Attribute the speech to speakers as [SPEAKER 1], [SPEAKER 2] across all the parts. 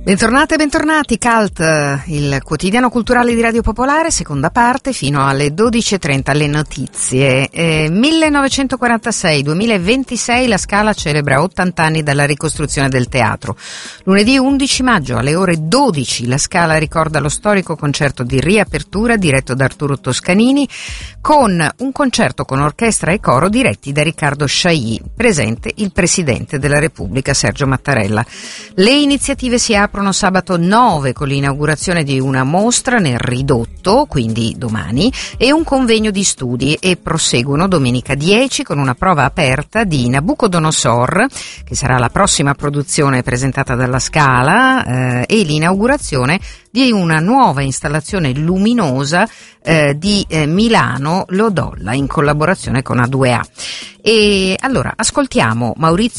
[SPEAKER 1] Bentornate e bentornati, Cult, il quotidiano culturale di Radio Popolare, seconda parte, fino alle 12.30, le notizie. 1946-2026 la Scala celebra 80 anni dalla ricostruzione del teatro. Lunedì 11 maggio alle ore 12 la Scala ricorda lo storico concerto di riapertura diretto da Arturo Toscanini, con un concerto con orchestra e coro diretti da Riccardo Chailly, presente il Presidente della Repubblica Sergio Mattarella. Le iniziative si aprono sabato 9 con l'inaugurazione di una mostra nel Ridotto, quindi domani, e un convegno di studi, e proseguono domenica 10 con una prova aperta di Nabucodonosor, che sarà la prossima produzione presentata dalla Scala, e l'inaugurazione di una nuova installazione luminosa di Milano Lodolla in collaborazione con A2A. E allora ascoltiamo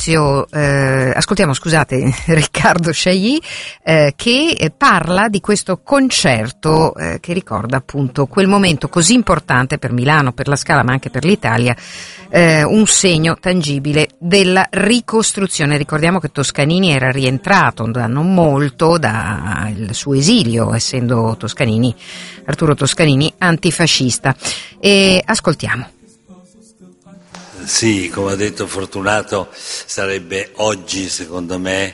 [SPEAKER 1] Riccardo Chailly che parla di questo concerto che ricorda appunto quel momento così importante per Milano, per la Scala, ma anche per l'Italia, un segno tangibile della ricostruzione. Ricordiamo che Toscanini era rientrato da non molto dal suo esilio, essendo Arturo Toscanini antifascista. E ascoltiamo.
[SPEAKER 2] Sì, come ha detto Fortunato, sarebbe oggi, secondo me,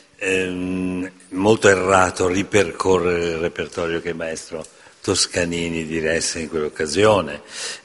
[SPEAKER 2] molto errato ripercorrere il repertorio che il maestro Toscanini diresse in quell'occasione.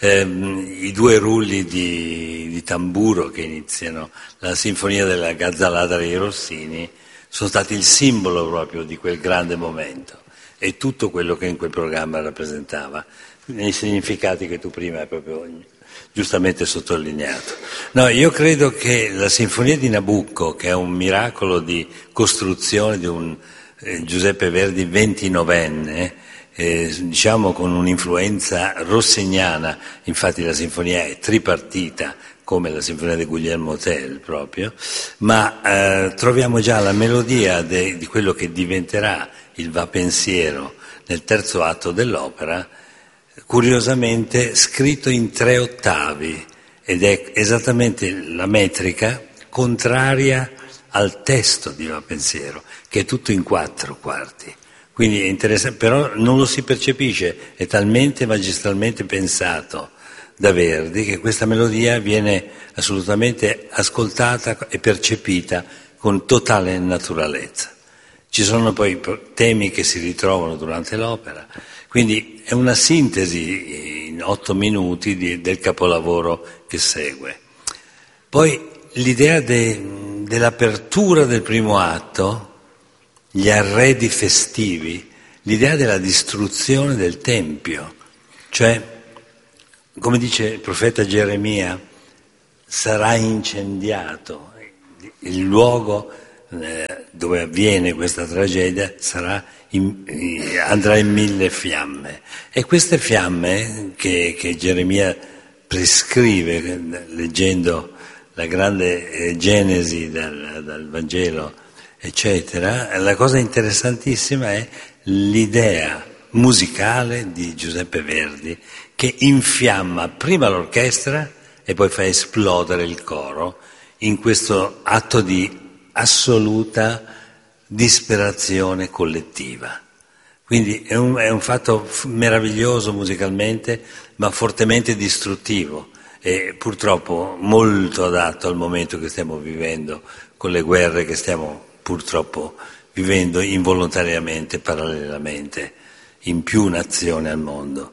[SPEAKER 2] I due rulli di tamburo che iniziano la sinfonia della Gazzalada dei Rossini sono stati il simbolo proprio di quel grande momento e tutto quello che in quel programma rappresentava, nei significati che tu prima hai proprio giustamente sottolineato. No, io credo che la Sinfonia di Nabucco, che è un miracolo di costruzione di un Giuseppe Verdi 29enne, diciamo con un'influenza rossiniana, infatti la sinfonia è tripartita, come la sinfonia di Guglielmo Tell proprio, ma troviamo già la melodia di quello che diventerà il Va Pensiero nel terzo atto dell'opera, curiosamente scritto in 3 ottavi, ed è esattamente la metrica contraria al testo di Va Pensiero, che è tutto in 4 quarti. Quindi è interessante, però non lo si percepisce, è talmente magistralmente pensato da Verdi che questa melodia viene assolutamente ascoltata e percepita con totale naturalezza. Ci sono poi temi che si ritrovano durante l'opera, quindi è una sintesi in 8 minuti del capolavoro che segue. Poi l'idea dell'apertura del primo atto, gli arredi festivi, l'idea della distruzione del Tempio, cioè, come dice il profeta Geremia, sarà incendiato il luogo dove avviene questa tragedia, andrà in 1000 fiamme, e queste fiamme che Geremia prescrive leggendo la grande Genesi dal Vangelo eccetera, la cosa interessantissima è l'idea musicale di Giuseppe Verdi che infiamma prima l'orchestra e poi fa esplodere il coro in questo atto di assoluta disperazione collettiva. Quindi è un fatto meraviglioso musicalmente, ma fortemente distruttivo e purtroppo molto adatto al momento che stiamo vivendo, con le guerre che stiamo purtroppo vivendo involontariamente, parallelamente, in più nazioni al mondo.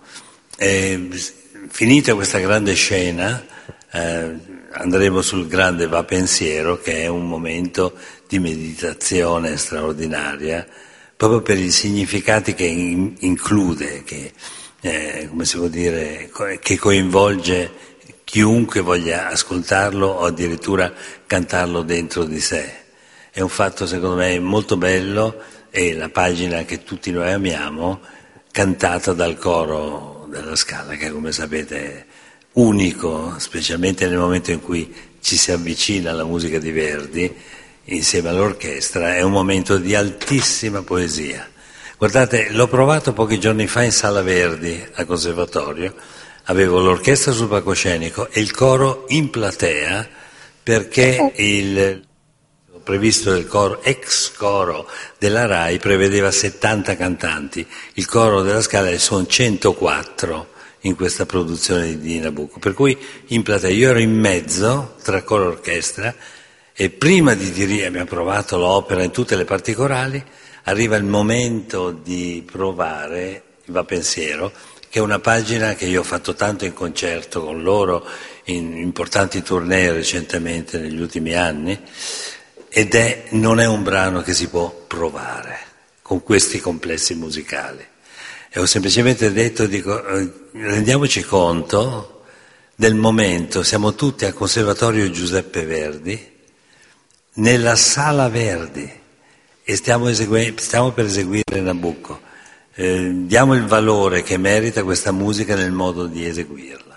[SPEAKER 2] Finita questa grande scena, andremo sul grande Va Pensiero, che è un momento di meditazione straordinaria, proprio per i significati che include, che come si può dire, che coinvolge chiunque voglia ascoltarlo o addirittura cantarlo dentro di sé. È un fatto secondo me molto bello, e la pagina che tutti noi amiamo, cantata dal coro della Scala, che come sapete è unico, specialmente nel momento in cui ci si avvicina alla musica di Verdi insieme all'orchestra, è un momento di altissima poesia. Guardate, l'ho provato pochi giorni fa in Sala Verdi al Conservatorio, avevo l'orchestra sul palcoscenico e il coro in platea, perché previsto del coro, ex coro della RAI, prevedeva 70 cantanti, il coro della Scala sono 104 in questa produzione di Nabucco, per cui in platea io ero in mezzo tra coro e orchestra e prima di dire abbiamo provato l'opera in tutte le parti corali, arriva il momento di provare il Va Pensiero, che è una pagina che io ho fatto tanto in concerto con loro in importanti tournée recentemente negli ultimi anni, ed non è un brano che si può provare con questi complessi musicali. E ho semplicemente detto, rendiamoci conto del momento, siamo tutti al Conservatorio Giuseppe Verdi, nella Sala Verdi, e stiamo per eseguire Nabucco. Diamo il valore che merita questa musica nel modo di eseguirla.